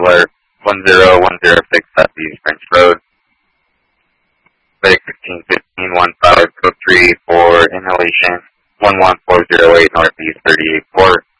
Wrangler 10106 Southeast French Road. Medic 161515 code 3 for inhalation 11408 Northeast 38 Port.